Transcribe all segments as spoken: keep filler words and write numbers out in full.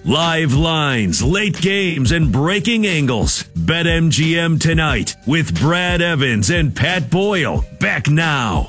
Live lines, late games, and breaking angles. BetMGM tonight with Brad Evans and Pat Boyle. Back now.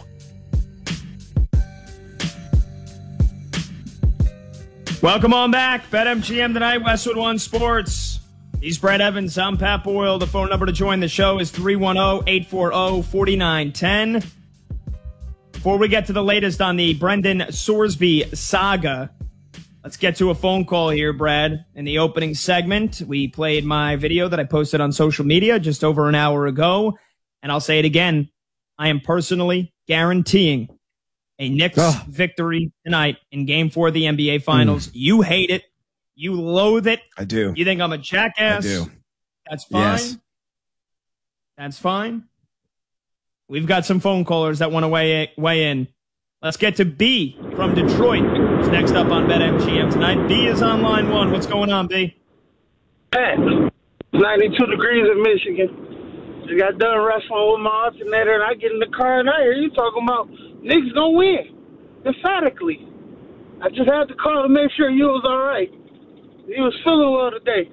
Welcome on back. BetMGM tonight, Westwood One Sports. He's Brad Evans. I'm Pat Boyle. The phone number to join the show is three one zero, eight four zero, four nine one zero. Before we get to the latest on the Brendan Sorsby saga, let's get to a phone call here, Brad. In the opening segment, we played my video that I posted on social media just over an hour ago. And I'll say it again. I am personally guaranteeing a Knicks oh. victory tonight in Game four of the N B A Finals. Mm. You hate it. You loathe it. I do. You think I'm a jackass. I do. That's fine. Yes. That's fine. We've got some phone callers that want to weigh, weigh in. Let's get to B from Detroit, who's next up on BetMGM tonight. B is on line one. What's going on, B? Pat, ninety-two degrees in Michigan. Just got done wrestling with my alternator, and I get in the car, and I hear you talking about Knicks gonna win emphatically. I just had to call to make sure you was all right. You was feeling well today.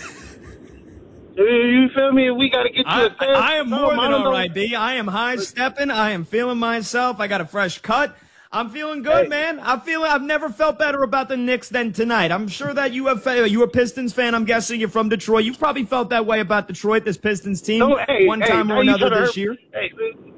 You feel me? We got to get you I, a test. I am more than all right, B. I am high-stepping. I am feeling myself. I got a fresh cut. I'm feeling good, hey. man. I'm feeling. I've never felt better about the Knicks than tonight. I'm sure that you have. You a Pistons fan? I'm guessing you're from Detroit. You've probably felt that way about Detroit, this Pistons team, no, hey, one hey, time or another this heard, year. Hey,